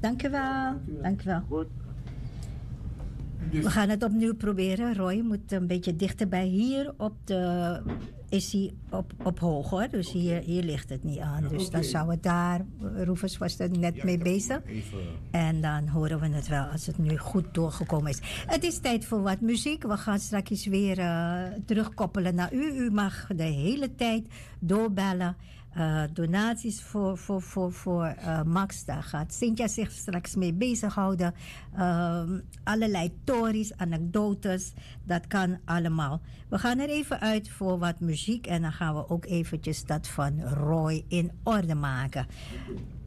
Dank u wel. Dank u wel. Goed. We gaan het opnieuw proberen. Roy moet een beetje dichterbij. Hier is hij op hoog hoor. Dus hier ligt het niet aan. Dus dan zou het daar. Rufus was er net mee bezig. En dan horen we het wel als het nu goed doorgekomen is. Het is tijd voor wat muziek. We gaan straks weer terugkoppelen naar u. U mag de hele tijd doorbellen. Donaties voor Max. Daar gaat Cynthia zich straks mee bezighouden. Allerlei stories, anekdotes. Dat kan allemaal. We gaan er even uit voor wat muziek. En dan gaan we ook eventjes dat van Roy in orde maken.